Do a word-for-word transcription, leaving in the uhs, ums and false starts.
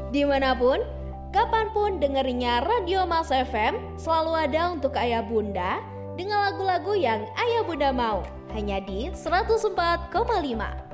Dimanapun, kapanpun dengerinya Radio Mas F M, selalu ada untuk ayah bunda dengan lagu-lagu yang ayah bunda mau. Hanya di seratus empat koma lima.